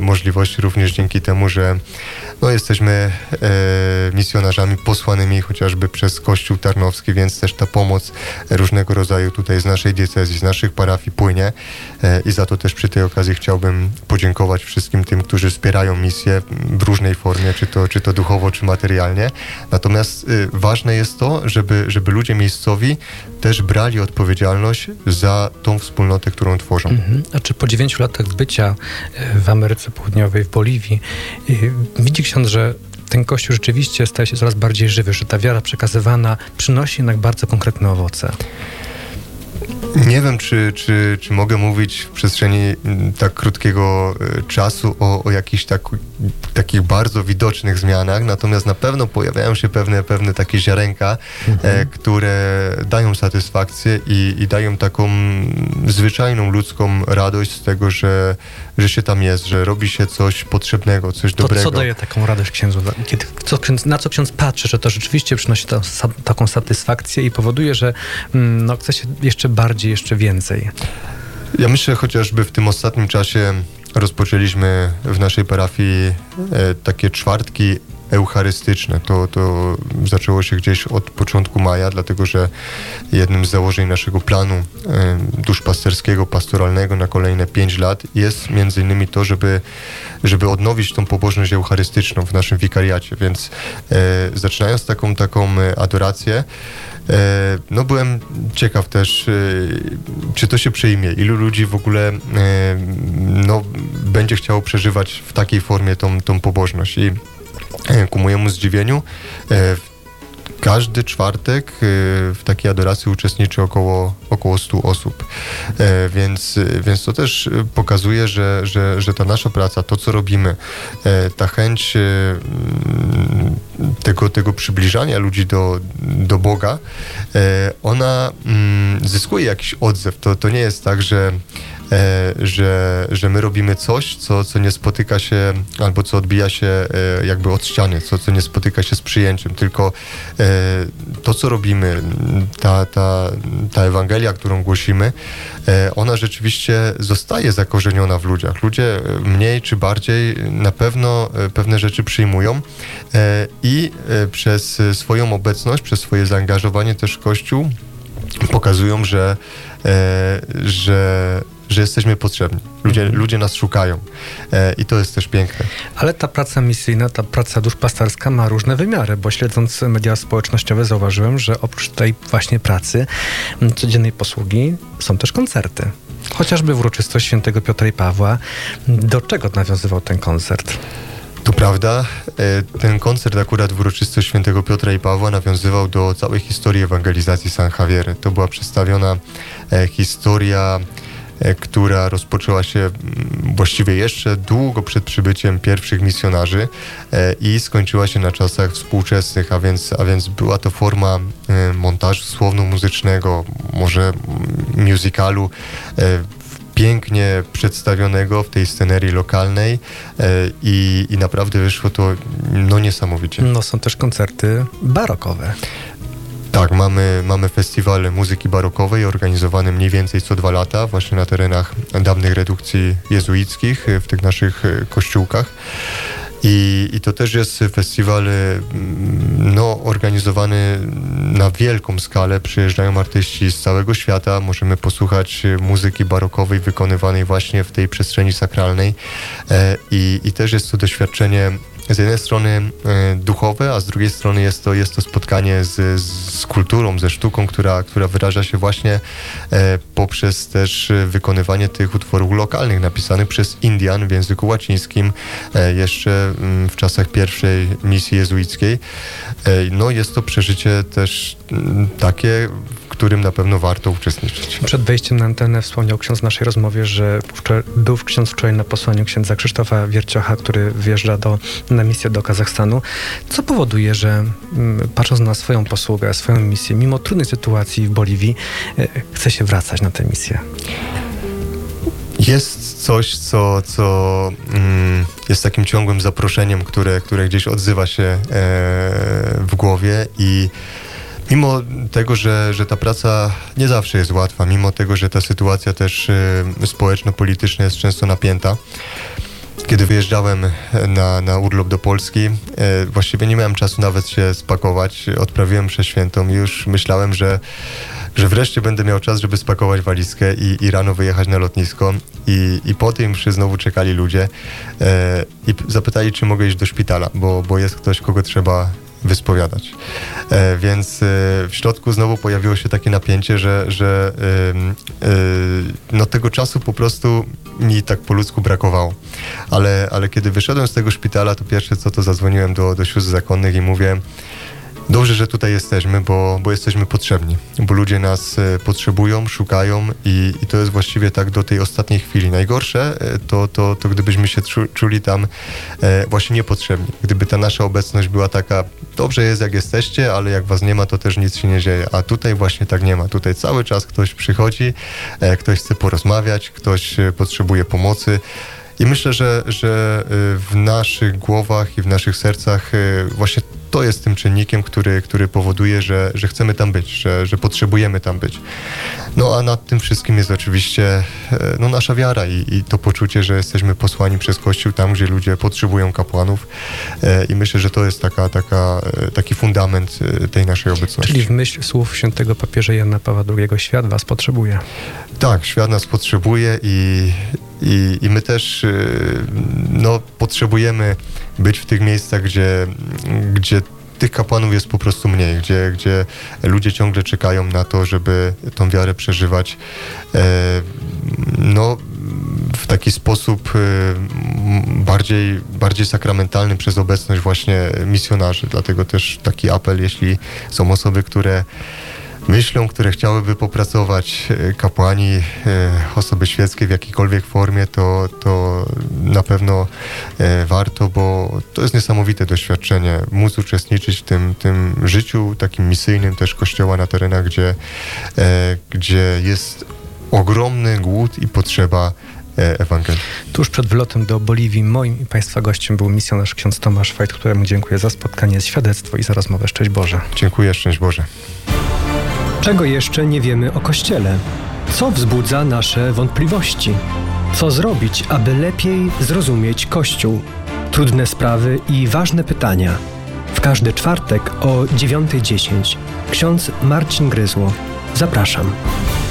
możliwości również dzięki temu, że jesteśmy misjonarzami posłanymi chociażby przez Kościół Tarnowski, więc też ta pomoc różnego rodzaju tutaj z naszej diecezji, z naszych parafii płynie i za to też przy tej okazji chciałbym podziękować wszystkim tym, którzy wspierają misję w różnej formie, czy to duchowo, czy materialnie. Natomiast ważne jest to, żeby ludzie miejscowi też brali odpowiedzialność za tą wspólnotę, którą tworzą. A czy po 9 latach bycia w Ameryce Południowej, w Boliwii, widzi ksiądz, że ten Kościół rzeczywiście staje się coraz bardziej żywy, że ta wiara przekazywana przynosi jednak bardzo konkretne owoce? Nie wiem, czy mogę mówić w przestrzeni tak krótkiego czasu o jakichś takich bardzo widocznych zmianach, natomiast na pewno pojawiają się pewne takie ziarenka, które dają satysfakcję i dają taką zwyczajną ludzką radość z tego, że się tam jest, że robi się coś potrzebnego, coś dobrego. To co daje taką radość księdzu? Na co ksiądz patrzy, że to rzeczywiście przynosi taką satysfakcję i powoduje, że chce się jeszcze bardziej, jeszcze więcej? Ja myślę, chociażby w tym ostatnim czasie rozpoczęliśmy w naszej parafii takie czwartki eucharystyczne. To zaczęło się gdzieś od początku maja, dlatego że jednym z założeń naszego planu duszpasterskiego, pastoralnego na kolejne 5 lat jest między innymi to, żeby odnowić tą pobożność eucharystyczną w naszym wikariacie, więc zaczynając taką adorację, byłem ciekaw też, czy to się przyjmie, ilu ludzi w ogóle będzie chciało przeżywać w takiej formie tą pobożność. I ku mojemu zdziwieniu każdy czwartek w takiej adoracji uczestniczy około 100 osób. Więc to też pokazuje, że ta nasza praca, to co robimy, ta chęć tego przybliżania ludzi do Boga, ona zyskuje jakiś odzew. To nie jest tak, że my robimy coś, co nie spotyka się, albo co odbija się jakby od ściany, co nie spotyka się z przyjęciem, tylko to, co robimy, ta Ewangelia, którą głosimy, ona rzeczywiście zostaje zakorzeniona w ludziach. Ludzie mniej czy bardziej na pewno pewne rzeczy przyjmują i przez swoją obecność, przez swoje zaangażowanie też Kościół pokazują, że jesteśmy potrzebni. Ludzie nas szukają i to jest też piękne. Ale ta praca misyjna, ta praca duszpasterska ma różne wymiary, bo śledząc media społecznościowe zauważyłem, że oprócz tej właśnie pracy, codziennej posługi są też koncerty. Chociażby w uroczystość świętego Piotra i Pawła. Do czego nawiązywał ten koncert? To prawda, ten koncert akurat w uroczystość świętego Piotra i Pawła nawiązywał do całej historii ewangelizacji San Javier. To była przedstawiona historia, która rozpoczęła się właściwie jeszcze długo przed przybyciem pierwszych misjonarzy i skończyła się na czasach współczesnych, a więc była to forma montażu słowno-muzycznego, może musicalu, pięknie przedstawionego w tej scenerii lokalnej i naprawdę wyszło to niesamowicie. Są też koncerty barokowe. Tak, mamy festiwal muzyki barokowej organizowany mniej więcej co 2 lata właśnie na terenach dawnych redukcji jezuickich w tych naszych kościółkach. I to też jest festiwal organizowany na wielką skalę. Przyjeżdżają artyści z całego świata. Możemy posłuchać muzyki barokowej wykonywanej właśnie w tej przestrzeni sakralnej. I też jest to doświadczenie z jednej strony duchowe, a z drugiej strony jest to spotkanie z kulturą, ze sztuką, która wyraża się właśnie poprzez też wykonywanie tych utworów lokalnych, napisanych przez Indian w języku łacińskim, jeszcze w czasach pierwszej misji jezuickiej. Jest to przeżycie też takie, w którym na pewno warto uczestniczyć. Przed wejściem na antenę wspomniał ksiądz w naszej rozmowie, że był ksiądz wczoraj na posłaniu księdza Krzysztofa Wierciocha, który wjeżdża na misję do Kazachstanu. Co powoduje, że patrząc na swoją posługę, swoją misję, mimo trudnej sytuacji w Boliwii, chce się wracać na tę misję? Jest coś, co jest takim ciągłym zaproszeniem, które gdzieś odzywa się w głowie i mimo tego, że ta praca nie zawsze jest łatwa, mimo tego, że ta sytuacja też społeczno-polityczna jest często napięta, Kiedy wyjeżdżałem na urlop do Polski, właściwie nie miałem czasu nawet się spakować. Odprawiłem mszę świętą i już myślałem, że wreszcie będę miał czas, żeby spakować walizkę i rano wyjechać na lotnisko. I po tej mszy znowu czekali ludzie i zapytali, czy mogę iść do szpitala, bo jest ktoś, kogo trzeba wyspowiadać. Więc w środku znowu pojawiło się takie napięcie, że no tego czasu po prostu mi tak po ludzku brakowało. Ale kiedy wyszedłem z tego szpitala, to pierwsze co, to zadzwoniłem do sióstr zakonnych i mówię: dobrze, że tutaj jesteśmy, bo jesteśmy potrzebni, bo ludzie nas potrzebują, szukają i to jest właściwie tak do tej ostatniej chwili. Najgorsze to gdybyśmy się czuli tam właśnie niepotrzebni. Gdyby ta nasza obecność była taka: dobrze jest jak jesteście, ale jak was nie ma, to też nic się nie dzieje. A tutaj właśnie tak nie ma. Tutaj cały czas ktoś przychodzi, ktoś chce porozmawiać, ktoś potrzebuje pomocy. I myślę, że w naszych głowach i w naszych sercach właśnie to jest tym czynnikiem, który powoduje, że chcemy tam być, że potrzebujemy tam być. No a nad tym wszystkim jest oczywiście no, nasza wiara i to poczucie, że jesteśmy posłani przez Kościół tam, gdzie ludzie potrzebują kapłanów i myślę, że to jest taki fundament tej naszej obecności. Czyli w myśl słów świętego papieża Jana Pawła II, świat was potrzebuje. Tak, świat nas potrzebuje i my też no, potrzebujemy być w tych miejscach, gdzie tych kapłanów jest po prostu mniej, gdzie ludzie ciągle czekają na to, żeby tą wiarę przeżywać no, w taki sposób bardziej sakramentalny przez obecność właśnie misjonarzy. Dlatego też taki apel, jeśli są osoby, które myślą, które chciałyby popracować, kapłani, osoby świeckie w jakiejkolwiek formie, to na pewno warto, bo to jest niesamowite doświadczenie, móc uczestniczyć w tym życiu takim misyjnym też Kościoła na terenach, gdzie jest ogromny głód i potrzeba Ewangelii. Tuż przed wlotem do Boliwii moim i Państwa gościem był misjonarz ksiądz Tomasz Wajt, któremu dziękuję za spotkanie, świadectwo i za rozmowę. Szczęść Boże. Dziękuję, szczęść Boże. Czego jeszcze nie wiemy o Kościele? Co wzbudza nasze wątpliwości? Co zrobić, aby lepiej zrozumieć Kościół? Trudne sprawy i ważne pytania. W każdy czwartek o 9:10. Ksiądz Marcin Gryzło. Zapraszam.